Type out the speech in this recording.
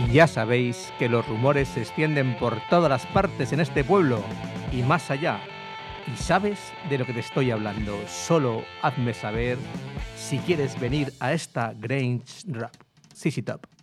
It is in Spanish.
Ya sabéis que los rumores se extienden por todas las partes en este pueblo y más allá. Y sabes de lo que te estoy hablando. Solo hazme saber si quieres venir a esta Grange Rap. CC Top.